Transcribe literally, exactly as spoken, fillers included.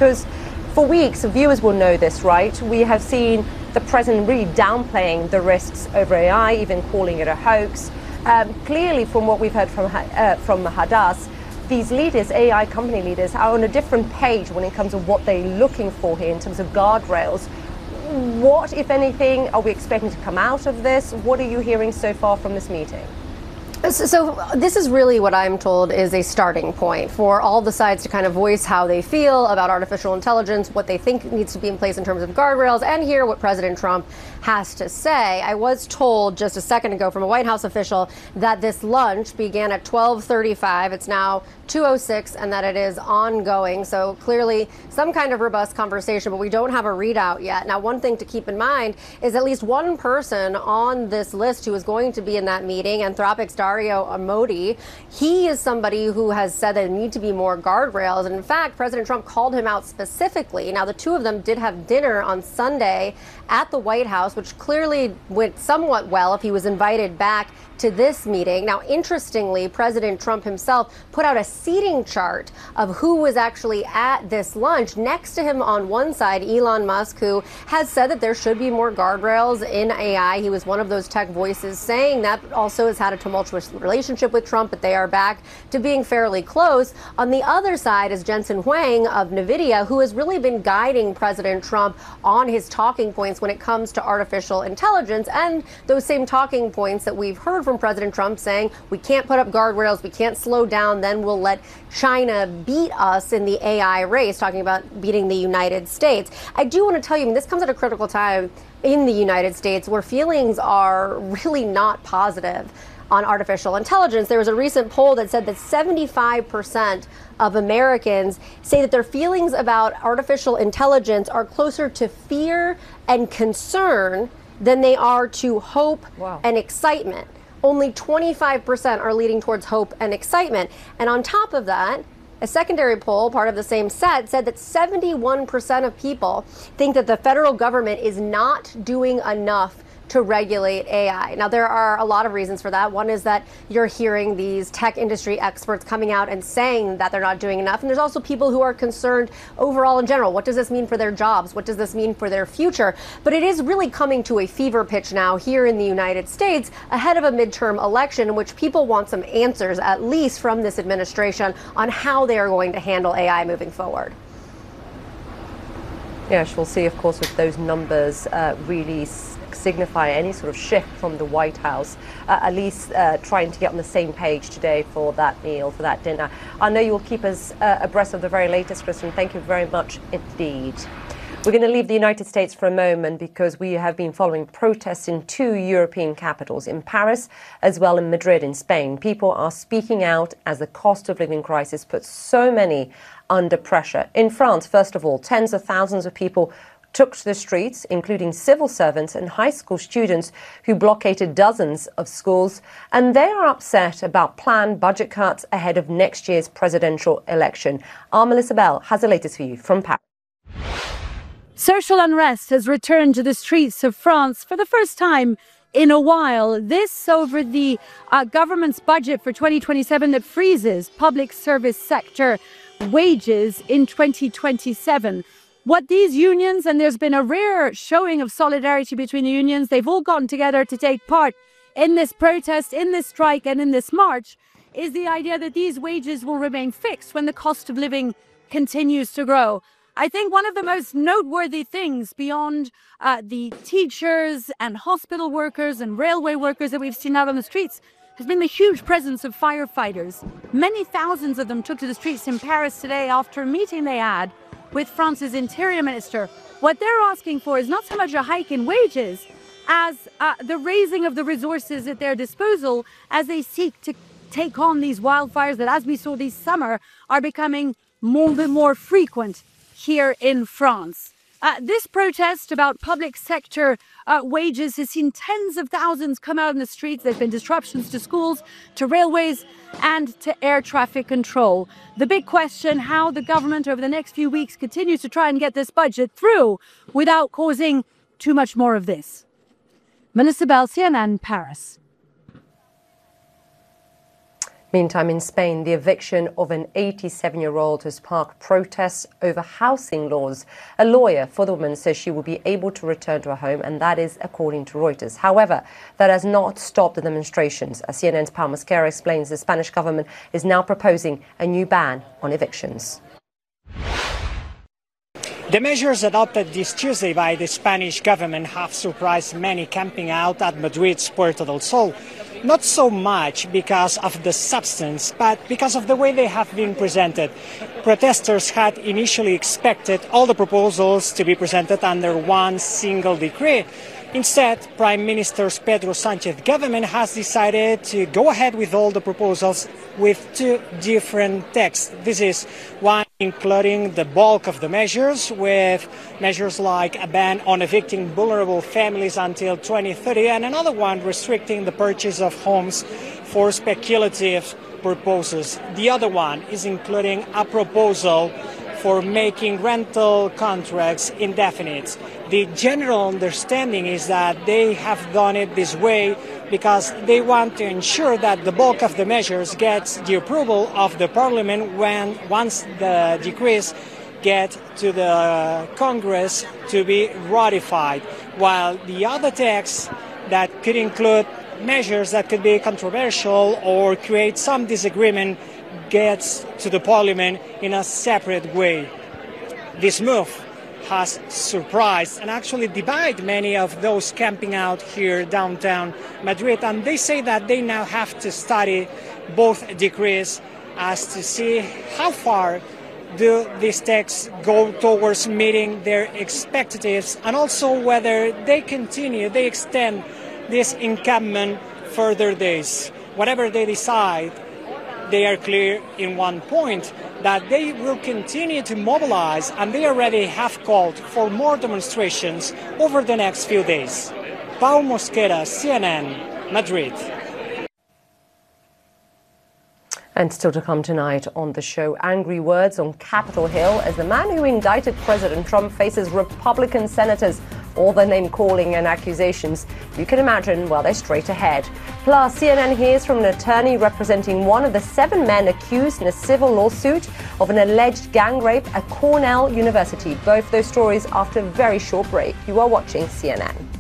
Because for weeks, viewers will know this, right? We have seen the president really downplaying the risks over A I, even calling it a hoax. Um, clearly, from what we've heard from, uh, from Hadass, these leaders, A I company leaders, are on a different page when it comes to what they're looking for here in terms of guardrails. What, if anything, are we expecting to come out of this? What are you hearing so far from this meeting? So, so this is really what I'm told is a starting point for all the sides to kind of voice how they feel about artificial intelligence, what they think needs to be in place in terms of guardrails, and hear what President Trump has to say. I was told just a second ago from a White House official that this lunch began at twelve thirty-five. It's now two oh six, and that it is ongoing. So clearly some kind of robust conversation, but we don't have a readout yet. Now, one thing to keep in mind is at least one person on this list who is going to be in that meeting, Anthropic's Dario Amodei. He is somebody who has said there need to be more guardrails. And in fact, President Trump called him out specifically. Now, the two of them did have dinner on Sunday at the White House, which clearly went somewhat well if he was invited back to this meeting. Now, interestingly, President Trump himself put out a seating chart of who was actually at this lunch. Next to him on one side, Elon Musk, who has said that there should be more guardrails in A I. He was one of those tech voices saying that. Also has had a tumultuous relationship with Trump, but they are back to being fairly close. On the other side is Jensen Huang of NVIDIA, who has really been guiding President Trump on his talking points when it comes to artificial intelligence, and those same talking points that we've heard from President Trump saying we can't put up guardrails, we can't slow down, then we'll let China beat us in the A I race, talking about beating the United States. I do want to tell you, I mean, this comes at a critical time in the United States where feelings are really not positive on artificial intelligence. There was a recent poll that said that seventy-five percent of Americans say that their feelings about artificial intelligence are closer to fear and concern than they are to hope wow. and excitement. Only twenty-five percent are leading towards hope and excitement. And on top of that, a secondary poll, part of the same set, said that seventy-one percent of people think that the federal government is not doing enough to regulate A I. Now, there are a lot of reasons for that. One is that you're hearing these tech industry experts coming out and saying that they're not doing enough. And there's also people who are concerned overall in general. What does this mean for their jobs? What does this mean for their future? But it is really coming to a fever pitch now here in the United States ahead of a midterm election in which people want some answers, at least from this administration, on how they are going to handle A I moving forward. Yes, we'll see, of course, if those numbers uh, really signify any sort of shift from the White House, uh, at least uh, trying to get on the same page today for that meal, for that dinner. I know you'll keep us uh, abreast of the very latest, Kristen. Thank you very much indeed. We're going to leave the United States for a moment because we have been following protests in two European capitals, in Paris as well in Madrid in Spain. People are speaking out as the cost of living crisis puts so many under pressure. In France, first of all, tens of thousands of people took to the streets, including civil servants and high school students who blockaded dozens of schools. And they are upset about planned budget cuts ahead of next year's presidential election. Our Melissa Bell has the latest for you from Paris. Social unrest has returned to the streets of France for the first time in a while. This over the uh, government's budget for twenty twenty-seven that freezes public service sector wages in twenty twenty-seven. What these unions, and there's been a rare showing of solidarity between the unions, they've all gotten together to take part in this protest, in this strike and in this march, is the idea that these wages will remain fixed when the cost of living continues to grow. I think one of the most noteworthy things beyond uh, the teachers and hospital workers and railway workers that we've seen out on the streets has been the huge presence of firefighters. Many thousands of them took to the streets in Paris today after a meeting they had with France's interior minister. What they're asking for is not so much a hike in wages as uh, the raising of the resources at their disposal as they seek to take on these wildfires that, as we saw this summer, are becoming more and more frequent here in France. Uh, this protest about public sector uh, wages has seen tens of thousands come out in the streets. There have been disruptions to schools, to railways, and to air traffic control. The big question, how the government over the next few weeks continues to try and get this budget through without causing too much more of this. Melissa Bell, C N N, Paris. Meantime, in Spain, the eviction of an eighty-seven-year-old has sparked protests over housing laws. A lawyer for the woman says she will be able to return to her home, and that is according to Reuters. However, that has not stopped the demonstrations. As C N N's Pau Mosquera explains, the Spanish government is now proposing a new ban on evictions. The measures adopted this Tuesday by the Spanish government have surprised many camping out at Madrid's Puerta del Sol. Not so much because of the substance, but because of the way they have been presented. Protesters had initially expected all the proposals to be presented under one single decree. Instead, Prime Minister Pedro Sánchez's government has decided to go ahead with all the proposals with two different texts. This is one including the bulk of the measures, with measures like a ban on evicting vulnerable families until twenty thirty, and another one restricting the purchase of homes for speculative purposes. The other one is including a proposal for making rental contracts indefinite. The general understanding is that they have done it this way because they want to ensure that the bulk of the measures gets the approval of the Parliament when once the decrees get to the Congress to be ratified, while the other texts that could include measures that could be controversial or create some disagreement gets to the Parliament in a separate way. This move has surprised and actually divided many of those camping out here downtown Madrid, and they say that they now have to study both decrees as to see how far do these texts go towards meeting their expectations, and also whether they continue, they extend this encampment further days. Whatever they decide, they are clear in one point, that they will continue to mobilize, and they already have called for more demonstrations over the next few days. Pau Mosquera, C N N, Madrid. And still to come tonight on the show, angry words on Capitol Hill as the man who indicted President Trump faces Republican senators, all their name calling and accusations. You can imagine, well, they're straight ahead. Plus, C N N hears from an attorney representing one of the seven men accused in a civil lawsuit of an alleged gang rape at Cornell University. Both those stories after a very short break. You are watching C N N.